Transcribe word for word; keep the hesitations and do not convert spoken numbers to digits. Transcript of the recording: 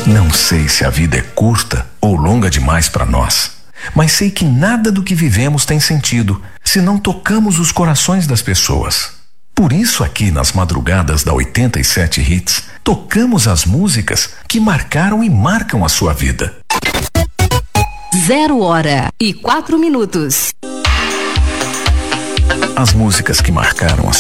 Não sei se a vida é curta ou longa demais para nós, mas sei que nada do que vivemos tem sentido se não tocamos os corações das pessoas. Por isso, aqui nas madrugadas da oitenta e sete Hits, tocamos as músicas que marcaram e marcam a sua vida. Zero hora e quatro minutos. As músicas que marcaram a